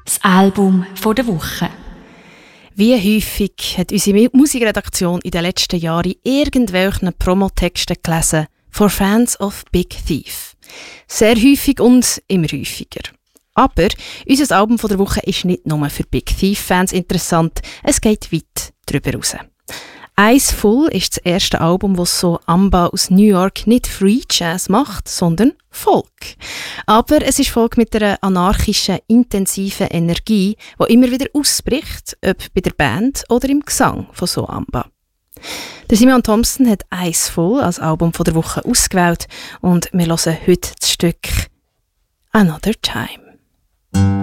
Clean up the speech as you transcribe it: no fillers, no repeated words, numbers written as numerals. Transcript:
Das Album der Woche. Wie häufig hat unsere Musikredaktion in den letzten Jahren irgendwelchen Promotexten gelesen «For Fans of Big Thief». Sehr häufig und immer häufiger. Aber unser Album der Woche ist nicht nur für Big Thief-Fans interessant, es geht weit darüber raus. Eyes Full ist das erste Album, das so Amba aus New York nicht Free Jazz macht, sondern Folk. Aber es ist Folk mit einer anarchischen, intensiven Energie, die immer wieder ausbricht, ob bei der Band oder im Gesang von so Amba. Der Simon Thompson hat Eyes Full als Album der Woche ausgewählt und wir hören heute das Stück Another Time.